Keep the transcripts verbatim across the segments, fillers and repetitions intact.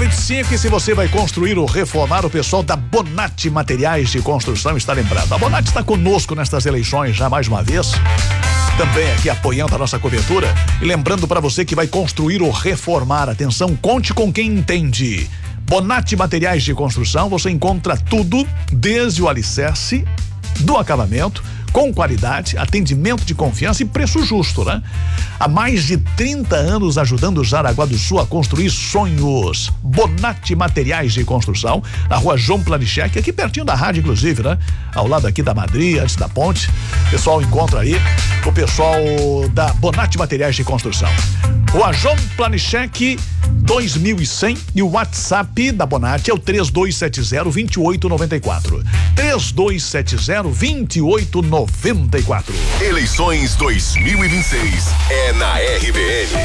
vinte e cinco, e se você vai construir ou reformar, o pessoal da Bonatti Materiais de Construção está lembrado. A Bonatti está conosco nestas eleições já mais uma vez, também aqui apoiando a nossa cobertura, e lembrando para você que vai construir ou reformar, atenção, conte com quem entende. Bonatti Materiais de Construção, você encontra tudo, desde o alicerce, do acabamento, com qualidade, atendimento de confiança e preço justo, né? Há mais de trinta anos ajudando o Jaraguá do Sul a construir sonhos. Bonatti Materiais de Construção, na rua João Planichek, aqui pertinho da rádio, inclusive, né? Ao lado aqui da Madri, antes da ponte. O pessoal encontra aí o pessoal da Bonatti Materiais de Construção. Rua João Planichek, dois mil e cem, e o WhatsApp da Bonatti é o três dois sete zero, dois oito nove quatro. três dois sete zero, dois oito nove quatro. Eleições dois mil e vinte e seis é na R B N.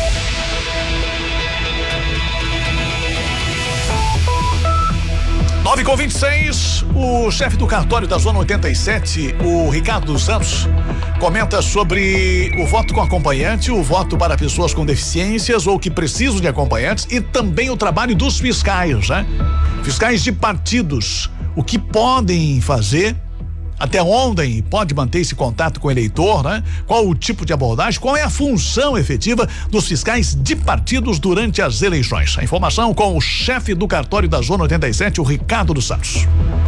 nove com vinte e seis, o chefe do cartório da Zona oitenta e sete, o Ricardo dos Santos, comenta sobre o voto com acompanhante, o voto para pessoas com deficiências ou que precisam de acompanhantes, e também o trabalho dos fiscais, né? Fiscais de partidos, o que podem fazer, até onde pode manter esse contato com o eleitor, né? Qual o tipo de abordagem, qual é a função efetiva dos fiscais de partidos durante as eleições. A informação com o chefe do cartório da Zona oitenta e sete, o Ricardo dos Santos.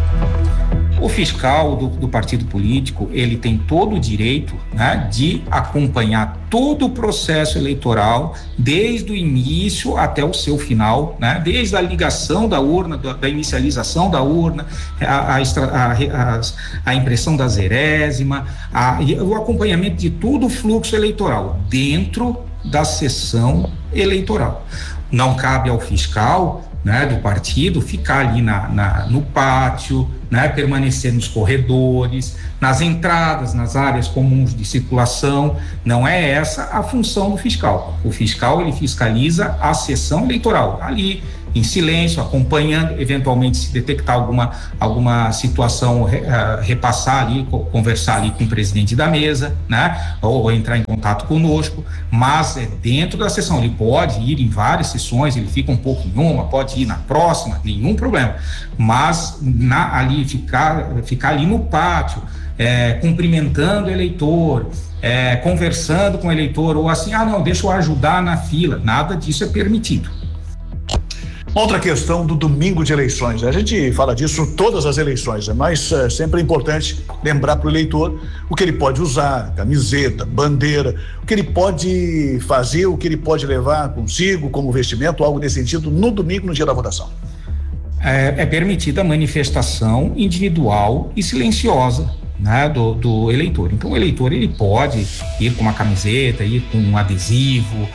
O fiscal do, do partido político, ele tem todo o direito, né, de acompanhar todo o processo eleitoral, desde o início até o seu final, né, desde a ligação da urna, da, da inicialização da urna, a, a, a, a impressão da zerésima, a, o acompanhamento de todo o fluxo eleitoral dentro da sessão eleitoral. Não cabe ao fiscal, né, do partido ficar ali na, na, no pátio, né, permanecer nos corredores, nas entradas, nas áreas comuns de circulação. Não é essa a função do fiscal. O fiscal, ele fiscaliza a sessão eleitoral, ali em silêncio, acompanhando, eventualmente se detectar alguma, alguma situação, uh, repassar ali, conversar ali com o presidente da mesa, né? Ou, ou entrar em contato conosco, mas é dentro da sessão. Ele pode ir em várias sessões, ele fica um pouco em uma, pode ir na próxima, nenhum problema, mas na, ali ficar, ficar ali no pátio, é, cumprimentando o eleitor, é, conversando com o eleitor, ou assim, ah não, deixa eu ajudar na fila, nada disso é permitido. Outra questão do domingo de eleições, a gente fala disso todas as eleições, mas é sempre é importante lembrar para o eleitor o que ele pode usar, camiseta, bandeira, o que ele pode fazer, o que ele pode levar consigo como vestimento, algo nesse sentido, no domingo, no dia da votação. É, é permitida a manifestação individual e silenciosa, né, do, do eleitor. Então o eleitor, ele pode ir com uma camiseta, ir com um adesivo,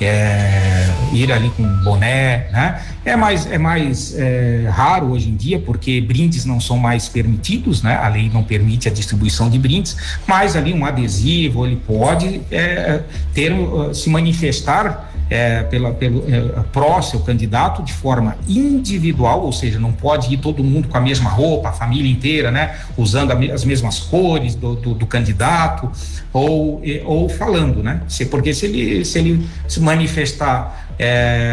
é, ir ali com um boné, né? É mais, é mais é, raro hoje em dia, porque brindes não são mais permitidos, né? A lei não permite a distribuição de brindes, mas ali um adesivo, ele pode é, ter, se manifestar É, pela, pelo é, pró seu candidato de forma individual, ou seja, não pode ir todo mundo com a mesma roupa, a família inteira, né, usando a, as mesmas cores do, do, do candidato, ou, e, ou falando, né, se, porque se ele se, ele se manifestar é,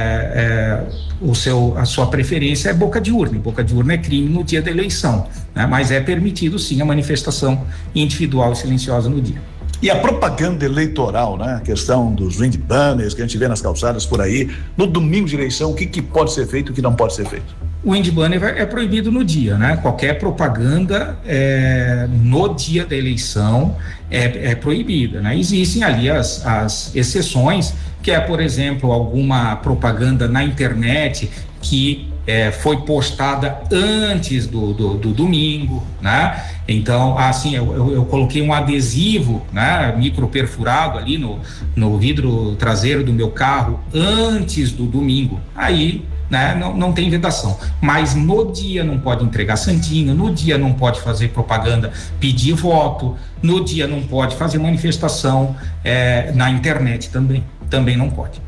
é, o seu, a sua preferência é boca de urna, e boca de urna é crime no dia da eleição, né, mas é permitido sim a manifestação individual e silenciosa no dia. E a propaganda eleitoral, né? A questão dos wind banners que a gente vê nas calçadas por aí, no domingo de eleição, o que, que pode ser feito e o que não pode ser feito? O wind banner é proibido no dia, né? Qualquer propaganda é, no dia da eleição é, é proibida, né? Existem ali as, as exceções, que é, por exemplo, alguma propaganda na internet que É, foi postada antes do, do, do domingo, né? Então, assim, eu, eu, eu coloquei um adesivo, né, micro perfurado ali no, no vidro traseiro do meu carro antes do domingo. Aí, né, não, não tem vedação. Mas no dia não pode entregar santinho, no dia não pode fazer propaganda, pedir voto, no dia não pode fazer manifestação é, na internet também, também não pode.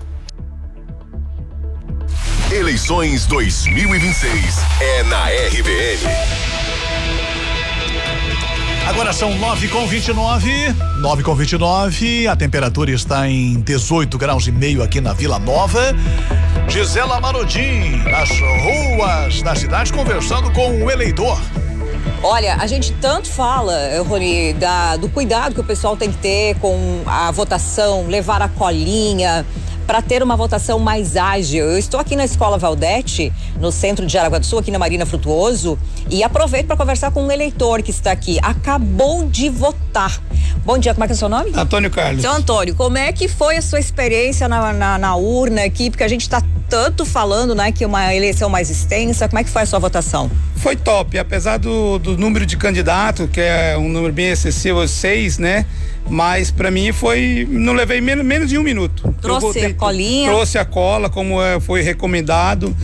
Eleições dois mil e vinte e seis é na R B N. Agora são nove com vinte e nove, nove com vinte e nove, a temperatura está em dezoito graus e meio aqui na Vila Nova. Gisela Marodim, nas ruas da cidade, conversando com o eleitor. Olha, a gente tanto fala, Rony, da, do cuidado que o pessoal tem que ter com a votação, levar a colinha, para ter uma votação mais ágil. Eu estou aqui na Escola Valdete, no centro de Jaraguá do Sul, aqui na Marina Frutuoso, e aproveito para conversar com um eleitor que está aqui. Acabou de votar. Bom dia, como é que é o seu nome? Antônio Carlos. Seu Antônio, como é que foi a sua experiência na, na, na urna aqui? Porque a gente está tanto falando, né, que uma eleição mais extensa. Como é que foi a sua votação? Foi top, apesar do, do número de candidatos, que é um número bem excessivo, seis, né? Mas pra mim foi, não levei menos, menos de um minuto. Trouxe botei, a colinha? Trouxe a cola, como é, foi recomendado,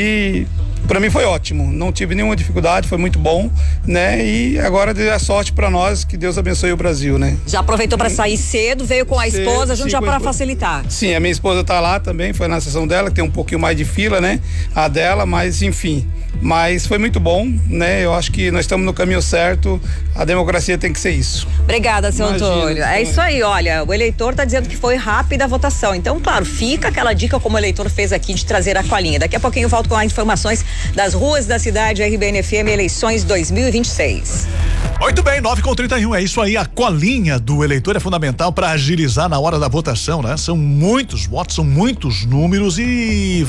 e pra mim foi ótimo, não tive nenhuma dificuldade, foi muito bom, né? E agora dê a sorte pra nós, que Deus abençoe o Brasil, né? Já aproveitou pra sair cedo, veio com a esposa, junto já pra facilitar? Sim, a minha esposa tá lá também, foi na sessão dela, que tem um pouquinho mais de fila, né? A dela, mas enfim, mas foi muito bom, né? Eu acho que nós estamos no caminho certo, a democracia tem que ser isso. Obrigada, seu Imagina, Antônio. É isso aí, olha, o eleitor tá dizendo que foi rápida a votação, então, claro, fica aquela dica como o eleitor fez aqui de trazer a colinha. Daqui a pouquinho eu volto com as informações das ruas da cidade. R B N F M eleições dois mil e vinte e seis. Muito bem, nove com trinta e um, é isso aí, a colinha do eleitor é fundamental para agilizar na hora da votação, né? São muitos votos, são muitos números e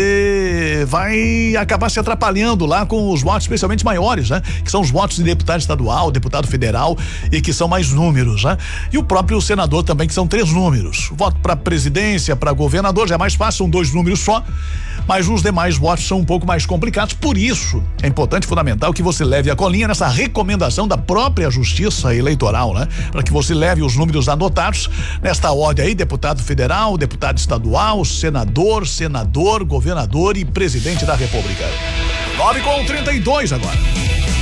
você vai acabar se atrapalhando lá com os votos, especialmente maiores, né? Que são os votos de deputado estadual, deputado federal e que são mais números, né? E o próprio senador também, que são três números. Voto para presidência, para governador já é mais fácil, são dois números só, mas os demais votos são um pouco mais complicados, por isso é importante, fundamental que você leve a colinha nessa recomendação da própria Justiça Eleitoral, né? Para que você leve os números anotados nesta ordem aí, deputado federal, deputado estadual, senador, senador, governador e presidente da República. nove com trinta e dois agora.